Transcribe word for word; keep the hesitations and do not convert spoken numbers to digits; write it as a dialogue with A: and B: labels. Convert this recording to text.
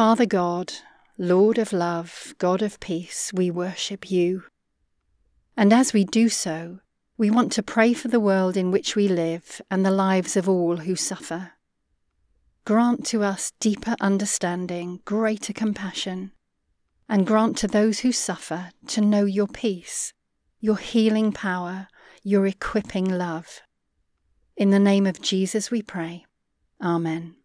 A: Father God, Lord of love, God of peace, we worship you. And as we do so, we want to pray for the world in which we live and the lives of all who suffer. Grant to us deeper understanding, greater compassion, and grant to those who suffer to know your peace, your healing power, your equipping love. In the name of Jesus we pray. Amen.